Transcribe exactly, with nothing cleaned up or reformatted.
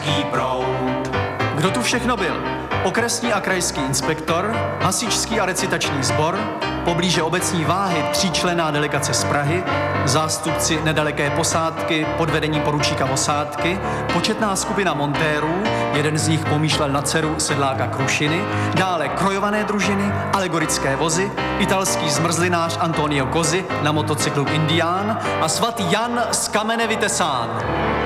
Kdo tu všechno byl? Okresní a krajský inspektor, hasičský a recitační sbor, poblíže obecní Váhy tříčlenná delegace z Prahy, zástupci nedaleké posádky pod vedením poručíka Osádky, početná skupina montérů, jeden z nich pomýšlel na dceru sedláka Krušiny, dále krojované družiny, alegorické vozy, italský zmrzlinář Antonio Cosi na motocyklu Indián a svatý Jan z kamene vytesán.